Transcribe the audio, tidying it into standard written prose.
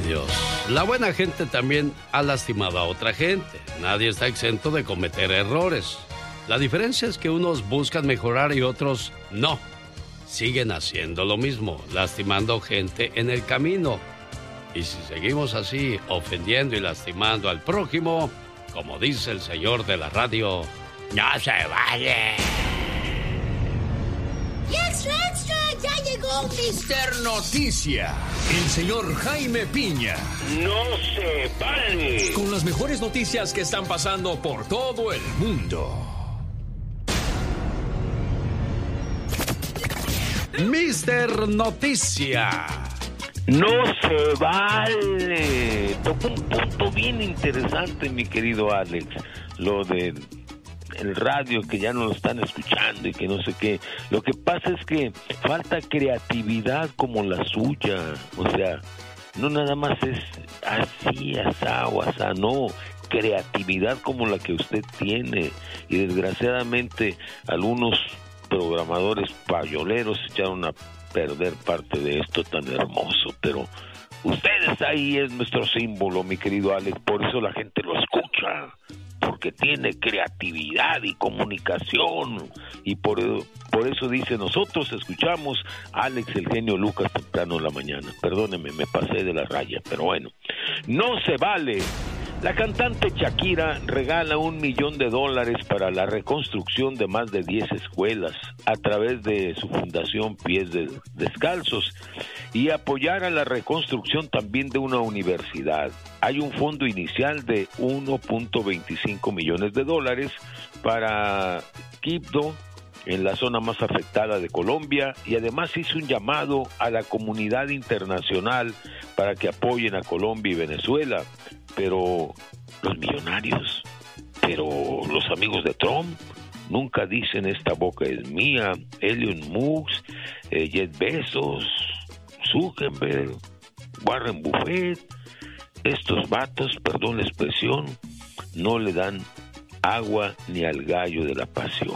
Dios. La buena gente también ha lastimado a otra gente. Nadie está exento de cometer errores. La diferencia es que unos buscan mejorar y otros no. Siguen haciendo lo mismo, lastimando gente en el camino. Y si seguimos así, ofendiendo y lastimando al prójimo, como dice el señor de la radio, ¡no se vale! ¡Y extra, extra! ¡Ya llegó Mr. Noticia! El señor Jaime Piña. ¡No se vale! Con las mejores noticias que están pasando por todo el mundo. Mr. Noticia. ¡No se vale! Tocó un punto bien interesante, mi querido Alex. Lo del radio, que ya no lo están escuchando y que no sé qué. Lo que pasa es que falta creatividad como la suya. O sea, no nada más es así, asá o asá, no. Creatividad como la que usted tiene. Y desgraciadamente algunos programadores payoleros echaron a perder parte de esto tan hermoso, pero ustedes ahí es nuestro símbolo, mi querido Alex, por eso la gente lo escucha, porque tiene creatividad y comunicación, y por eso dice, nosotros escuchamos a Alex el genio Lucas temprano en la mañana. Perdóneme, me pasé de la raya, pero bueno, no se vale. La cantante Shakira regala $1 millón para la reconstrucción de más de 10 escuelas a través de su fundación Pies Descalzos y apoyar a la reconstrucción también de una universidad. Hay un fondo inicial de $1.25 millones para Quibdó, en la zona más afectada de Colombia, y además hizo un llamado a la comunidad internacional para que apoyen a Colombia y Venezuela. Pero los millonarios, pero los amigos de Trump nunca dicen esta boca es mía. Elon Musk, Jeff Bezos, Zuckerberg, Warren Buffett, estos vatos, perdón la expresión, no le dan agua ni al gallo de la pasión.